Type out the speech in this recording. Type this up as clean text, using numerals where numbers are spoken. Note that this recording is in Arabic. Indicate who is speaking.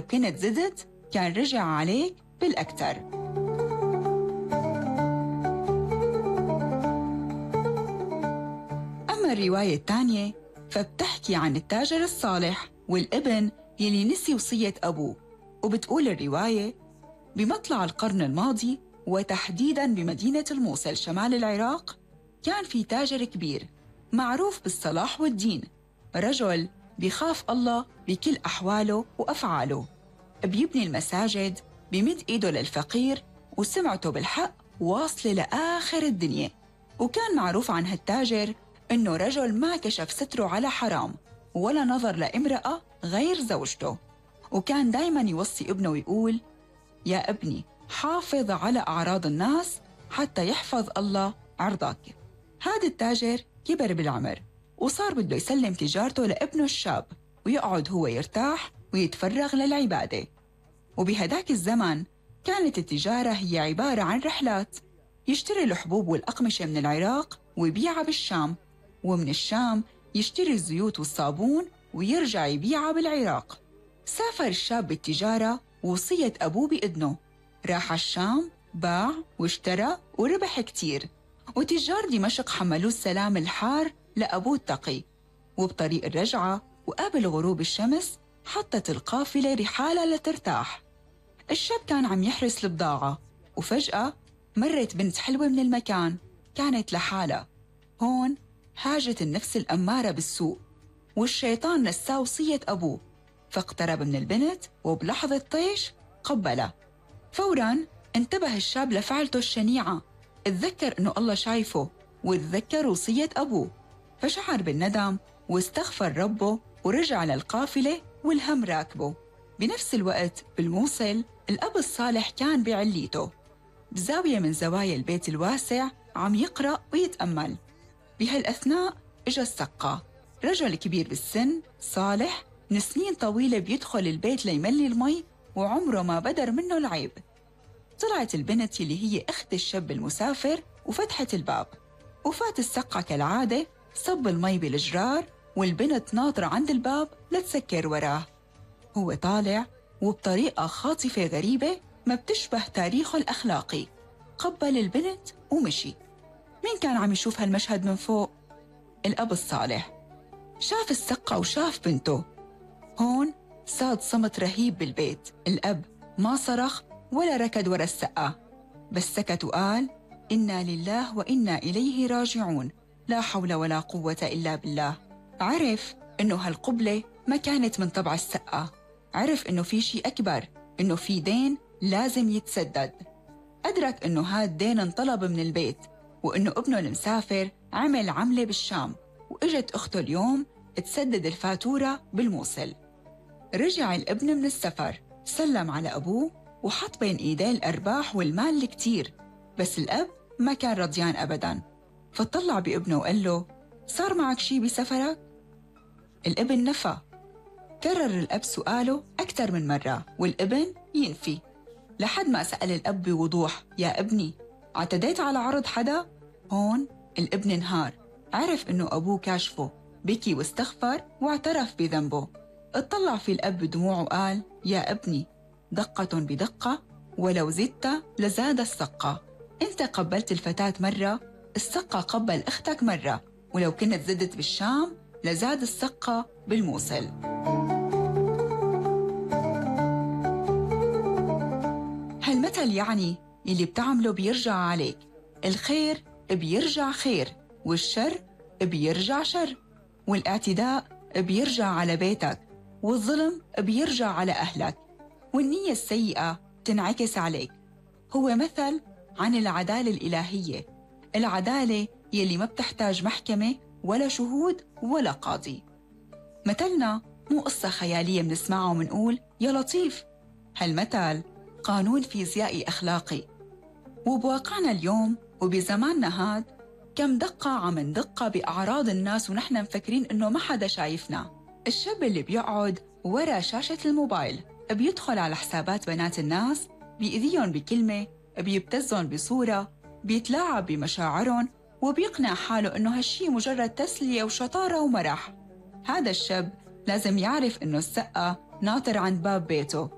Speaker 1: كنت زدت كان رجع عليك بالأكثر. أما الرواية الثانية فبتحكي عن التاجر الصالح والابن يلي نسي وصية أبوه، وبتقول الرواية: بمطلع القرن الماضي وتحديداً بمدينة الموصل شمال العراق كان في تاجر كبير معروف بالصلاح والدين، رجل بيخاف الله بكل أحواله وأفعاله، بيبني المساجد، بيمد إيده للفقير، وسمعته بالحق واصلة لآخر الدنيا. وكان معروف عن هالتاجر إنه رجل ما كشف ستره على حرام ولا نظر لامرأة غير زوجته، وكان دايماً يوصي ابنه ويقول: يا ابني حافظ على أعراض الناس حتى يحفظ الله عرضك. هذا التاجر كبر بالعمر وصار بده يسلم تجارته لابنه الشاب ويقعد هو يرتاح ويتفرغ للعبادة. وبهداك الزمن كانت التجارة هي عبارة عن رحلات، يشتري الحبوب والأقمشة من العراق ويبيعها بالشام، ومن الشام يشتري الزيوت والصابون ويرجع يبيعها بالعراق. سافر الشاب بالتجارة ووصية أبوه بإذنه، راح الشام، باع واشترى وربح كتير، وتجار دمشق حملوه السلام الحار لأبوه التقي. وبطريق الرجعة وقبل غروب الشمس حطت القافلة رحالة لترتاح. الشاب كان عم يحرس البضاعة، وفجأة مرت بنت حلوة من المكان، كانت لحالها. هون هاجت النفس الأمارة بالسوء، والشيطان نساه وصية أبوه، فاقترب من البنت وبلحظة طيش قبلها. فوراً انتبه الشاب لفعلته الشنيعة، اتذكر إنه الله شايفه واتذكر وصية أبوه، فشعر بالندم واستغفر ربه ورجع للقافلة والهم راكبه. بنفس الوقت بالموصل الأب الصالح كان بعليته بزاوية من زوايا البيت الواسع عم يقرأ ويتأمل. بهالأثناء إجا السقا، رجل كبير بالسن صالح من سنين طويلة بيدخل البيت ليملي المي وعمره ما بدر منه العيب. طلعت البنت اللي هي أخت الشاب المسافر وفتحت الباب، وفات السقا كالعادة صب المي بالجرار، والبنت ناطرة عند الباب لتسكر وراه. هو طالع وبطريقة خاطفة غريبة ما بتشبه تاريخه الأخلاقي قبل البنت ومشي. مين كان عم يشوف هالمشهد من فوق؟ الأب الصالح. شاف السقا وشاف بنته. هون صاد صمت رهيب بالبيت. الأب ما صرخ ولا ركض ورا السقا، بس سكت وقال: إنا لله وإنا إليه راجعون، لا حول ولا قوة إلا بالله. عرف إنه هالقبلة ما كانت من طبع السقا، عرف إنه في شيء أكبر، إنه في دين لازم يتسدد. أدرك إنه هاد دين انطلب من البيت، وإنه ابنه المسافر عمل عملة بالشام، وإجت أخته اليوم تسدد الفاتورة بالموصل. رجع الابن من السفر، سلم على أبوه وحط بين إيديه الأرباح والمال الكتير، بس الأب ما كان رضيان أبداً، فطلع بابنه وقال له: صار معك شي بسفرك؟ الابن نفى. كرر الأب سؤاله أكثر من مرة والابن ينفي، لحد ما سأل الأب بوضوح: يا ابني اعتديت على عرض حدا؟ هون الابن انهار، عرف إنه أبوه كاشفه، بكي واستغفر واعترف بذنبه. اطلع في الأب بدموع وقال: يا ابني دقة بدقة، ولو زدت لزاد السقة. انت قبلت الفتاة مرة، السقة قبل اختك مرة، ولو كنت زدت بالشام لزاد السقة بالموصل. هالمثل يعني اللي بتعمله بيرجع عليك، الخير بيرجع خير، والشر بيرجع شر، والاعتداء بيرجع على بيتك، والظلم بيرجع على أهلك، والنية السيئة تنعكس عليك. هو مثل عن العدالة الإلهية، العدالة يلي ما بتحتاج محكمة ولا شهود ولا قاضي. مثلنا مو قصة خيالية بنسمعها ومنقول يا لطيف، هالمثل قانون فيزيائي أخلاقي. وبواقعنا اليوم وبزماننا هاد كم دقة عم ندقة بأعراض الناس ونحن مفكرين إنه ما حدا شايفنا. الشاب اللي بيقعد ورا شاشة الموبايل بيدخل على حسابات بنات الناس، بيأذيهم بكلمة، بيبتزهم بصورة، بيتلاعب بمشاعرهم، وبيقنع حاله إنه هالشي مجرد تسلية وشطارة ومرح. هذا الشاب لازم يعرف إنه السقة ناطر عند باب بيته.